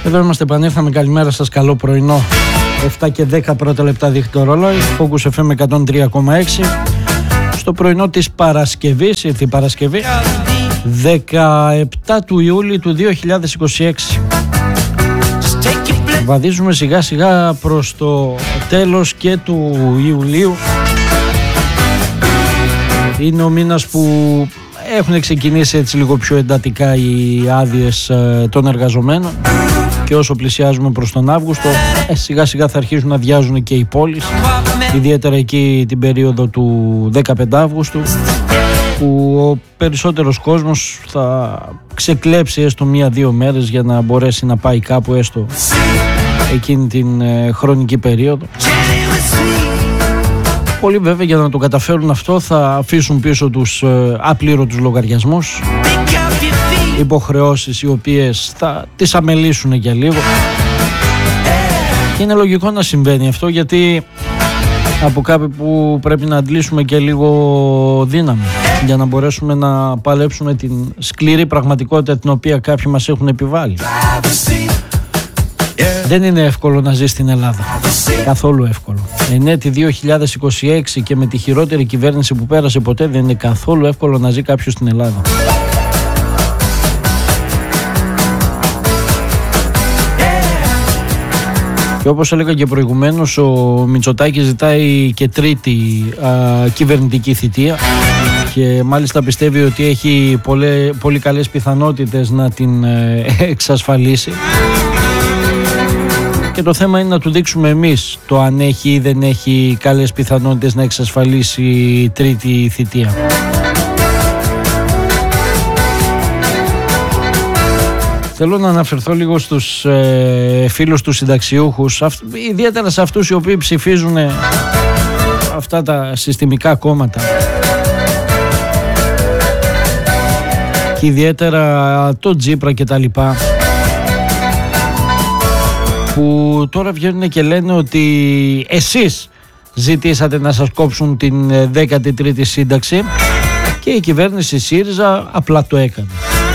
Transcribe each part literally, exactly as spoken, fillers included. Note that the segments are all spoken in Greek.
Εδώ είμαστε, επανήρθαμε. Καλημέρα σας, καλό πρωινό. εφτά και δέκα πρώτα λεπτά δείχνει το ρολόι. Focus εφ εμ εκατόν τρία κόμμα έξι. Στο πρωινό της Παρασκευής, ήρθε η Παρασκευή, δεκαεπτά του Ιούλη του δύο χιλιάδες είκοσι έξι. Βαδίζουμε σιγά σιγά προς το τέλος και του Ιουλίου. Είναι ο μήνας που έχουν ξεκινήσει έτσι λίγο πιο εντατικά οι άδειες των εργαζομένων και όσο πλησιάζουμε προς τον Αύγουστο, ε, σιγά σιγά θα αρχίσουν να αδειάζουν και οι πόλεις, ιδιαίτερα εκεί την περίοδο του δεκαπέντε Αυγούστου, που ο περισσότερος κόσμος θα ξεκλέψει έστω μία-δύο μέρες για να μπορέσει να πάει κάπου έστω εκείνη την ε, χρονική περίοδο. Πολλοί βέβαια για να το καταφέρουν αυτό θα αφήσουν πίσω τους ε, απλήρωτους λογαριασμούς, υποχρεώσεις οι οποίες θα τις αμελήσουν για λίγο. Και είναι λογικό να συμβαίνει αυτό, γιατί από κάπου που πρέπει να αντλήσουμε και λίγο δύναμη για να μπορέσουμε να παλέψουμε την σκληρή πραγματικότητα την οποία κάποιοι μας έχουν επιβάλει. Δεν είναι εύκολο να ζει στην Ελλάδα. Καθόλου εύκολο. Εν έτη δύο χιλιάδες είκοσι έξι και με τη χειρότερη κυβέρνηση που πέρασε ποτέ, δεν είναι καθόλου εύκολο να ζει κάποιος στην Ελλάδα. Και όπως έλεγα και προηγουμένως, ο Μητσοτάκης ζητάει και τρίτη α, κυβερνητική θητεία και μάλιστα πιστεύει ότι έχει πολλέ, πολύ καλές πιθανότητες να την ε, εξασφαλίσει. Και το θέμα είναι να του δείξουμε εμείς το αν έχει ή δεν έχει καλές πιθανότητες να εξασφαλίσει τρίτη θητεία. Θέλω να αναφερθώ λίγο στους ε, φίλους του συνταξιούχους, αυ, ιδιαίτερα σε αυτούς οι οποίοι ψηφίζουν αυτά τα συστημικά κόμματα. Και ιδιαίτερα το Τσίπρα και τα λοιπά, που τώρα βγαίνουν και λένε ότι εσείς ζητήσατε να σας κόψουν την δέκατη τρίτη σύνταξη και η κυβέρνηση ΣΥΡΙΖΑ απλά το έκανε.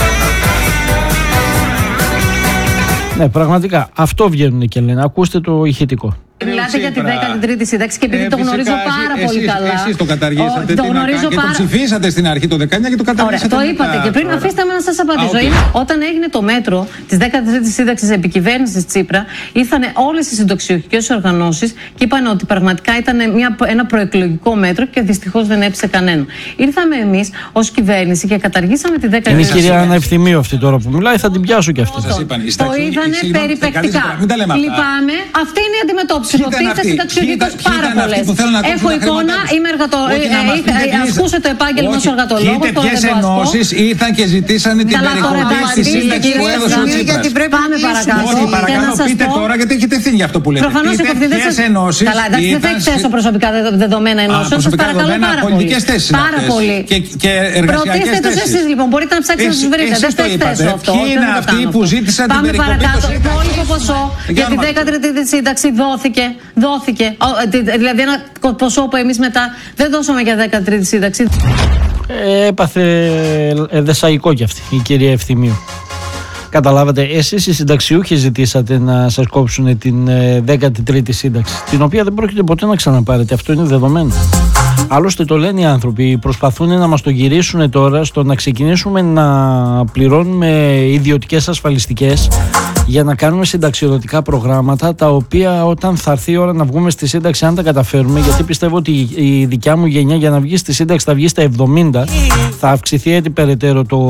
Ναι, πραγματικά αυτό βγαίνουν και λένε. Ακούστε το ηχητικό. Μιλάτε για τη δέκατη τρίτη σύνταξη και επειδή ε, το γνωρίζω φυσικά, πάρα εσείς, πολύ καλά. Εσείς το καταργήσατε, ο, το γνωρίζω και πάρα... το ψηφίσατε στην αρχή το δεκαεννιά και το καταργήσατε. Ωραία, το είπατε και πριν, αφήστε με να σας απαντήσω. Ah, okay. Όταν έγινε το μέτρο της δέκατη τρίτης σύνταξης επί κυβέρνησης Τσίπρα, ήρθαν όλες οι συνταξιούχικές οργανώσεις και είπαν ότι πραγματικά ήταν μια, ένα προεκλογικό μέτρο και δυστυχώς δεν έπεισε κανένα. Ήρθαμε εμείς ως κυβέρνηση και καταργήσαμε τη δέκατη τρίτη. Είναι η κυρία Άννα Ευθυμίου αυτή τώρα που μιλάει, θα την πιάσω κι αυτή. Το είδανε περιπεκτικά. Λυπάμαι, αυτή είναι η αντιμετώπιση. Πάρα πολλές. Έχω εικόνα, είμαι εργατολόγος. Ασκούσα το επάγγελμα ως εργατολόγος. Κοίτα ποιες ενώσεις ήρθαν και ζητήσανε την περικοπή στη σύνταξη που έδωσε ο Τσίπρας. Πάμε παρακάτω. Όχι, παρακαλώ, πείτε τώρα, γιατί έχετε ευθύνη για αυτό που λέτε. Προφανώς έχω ευθύνη. Καλά, εντάξει, δεν θα εκθέσω προσωπικά δεδομένα ενώσεων. Σας παρακαλώ πάρα πολύ. Πάρα πολύ. Ρωτήστε τους εσείς λοιπόν, μπορείτε να ψάξετε να τους βρείτε. Δεν θα εκθέσω αυτό. Ποιοι είναι αυτοί που ζήτησαν την περικοπή? Πάμε παρακάτω. Το υπόλοιπο ποσό για τη δέκατη τρίτη σύνταξη δόθηκε. Δόθηκε. Δηλαδή ένα ποσό που εμείς μετά δεν δώσαμε για δέκατη τρίτη σύνταξη. Ε, έπαθε ε, δεσσαγικό κι αυτή η κυρία Ευθυμίου. Καταλάβατε, εσείς οι συνταξιούχοι ζητήσατε να σας κόψουν την ε, δέκατη τρίτη σύνταξη, την οποία δεν πρόκειται ποτέ να ξαναπάρετε, αυτό είναι δεδομένο. Άλλωστε το λένε οι άνθρωποι, προσπαθούν να μας το γυρίσουν τώρα στο να ξεκινήσουμε να πληρώνουμε ιδιωτικές ασφαλιστικές για να κάνουμε συνταξιοδοτικά προγράμματα, τα οποία όταν θα έρθει η ώρα να βγούμε στη σύνταξη, αν τα καταφέρουμε, γιατί πιστεύω ότι η δικιά μου γενιά για να βγει στη σύνταξη θα βγει στα εβδομήντα, θα αυξηθεί έτσι περαιτέρω το,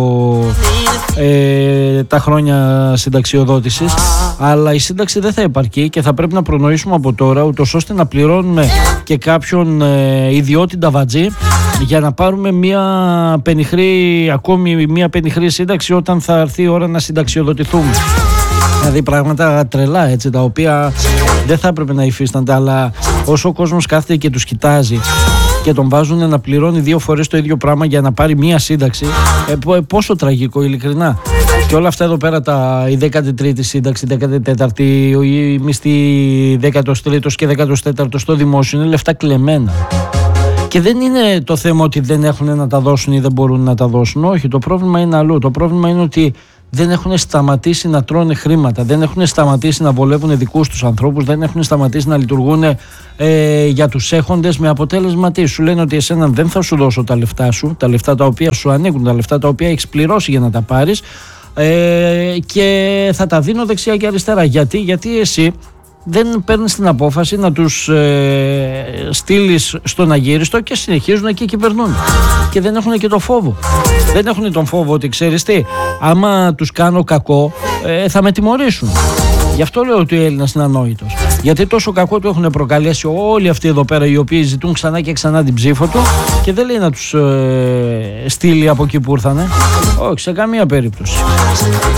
ε, τα χρόνια συνταξιοδότησης, αλλά η σύνταξη δεν θα επαρκεί και θα πρέπει να προνοήσουμε από τώρα, ούτως ώστε να πληρώνουμε και κάποιον ε, ιδιώτη ταβατζή για να πάρουμε μια πενιχρή, ακόμη μια πενιχρή σύνταξη όταν θα έρθει η ώρα να συνταξιοδοτηθούμε. Δηλαδή πράγματα τρελά, έτσι, τα οποία δεν θα έπρεπε να υφίστανται, αλλά όσο ο κόσμος κάθεται και τους κοιτάζει και τον βάζουν να πληρώνει δύο φορές το ίδιο πράγμα για να πάρει μία σύνταξη, ε, πόσο τραγικό, ειλικρινά. Και όλα αυτά εδώ πέρα, τα, η δέκατη τρίτη σύνταξη, η δέκατη τέταρτη, η μισθή δέκατος τρίτος και δέκατος τέταρτος στο δημόσιο είναι λεφτά κλεμμένα. Και δεν είναι το θέμα ότι δεν έχουν να τα δώσουν ή δεν μπορούν να τα δώσουν. Όχι, το πρόβλημα είναι αλλού. Το πρόβλημα είναι ότι δεν έχουν σταματήσει να τρώνε χρήματα, δεν έχουν σταματήσει να βολεύουν δικούς τους ανθρώπους, δεν έχουν σταματήσει να λειτουργούν ε, για τους έχοντες, με αποτέλεσμα τι? Σου λένε ότι εσένα δεν θα σου δώσω τα λεφτά σου, τα λεφτά τα οποία σου ανήκουν, τα λεφτά τα οποία έχεις πληρώσει για να τα πάρεις, ε, και θα τα δίνω δεξιά και αριστερά. Γιατί, γιατί εσύ δεν παίρνεις την απόφαση να τους ε, στείλεις στον αγύριστο και συνεχίζουν και κυβερνούν. Και δεν έχουν και το φόβο. Δεν έχουν τον φόβο ότι, ξέρεις τι, άμα τους κάνω κακό ε, θα με τιμωρήσουν. Γι' αυτό λέω ότι ο Έλληνας είναι ανόητος. Γιατί τόσο κακό του έχουν προκαλέσει όλοι αυτοί εδώ πέρα, οι οποίοι ζητούν ξανά και ξανά την ψήφο του, και δεν λέει να τους ε, στείλει από εκεί που ήρθανε. Όχι, σε καμία περίπτωση.